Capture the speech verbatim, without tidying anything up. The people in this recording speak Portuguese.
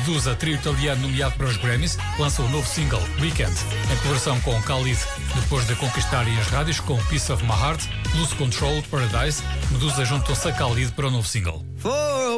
Medusa, trio italiano nomeado para os Grammys, lança o novo single, Weekend, em colaboração com Khalid. Depois de conquistarem as rádios com Piece of My Heart, Lose Control, Paradise, Medusa juntam-se a Khalid para o novo single.